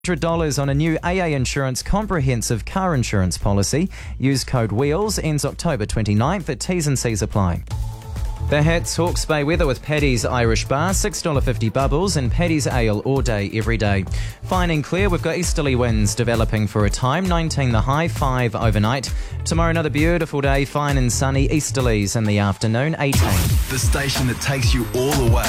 $100 on a new AA Insurance comprehensive car insurance policy. Use code WHEELS, ends October 29th. At T's and C's apply. The Hats Hawke's Bay weather with Paddy's Irish Bar, $6.50 bubbles, and Paddy's Ale all day, every day. Fine and clear, we've got easterly winds developing for a time, 19 the high, 5 overnight. Tomorrow another beautiful day, fine and sunny, easterlies in the afternoon, 18. The station that takes you all the way.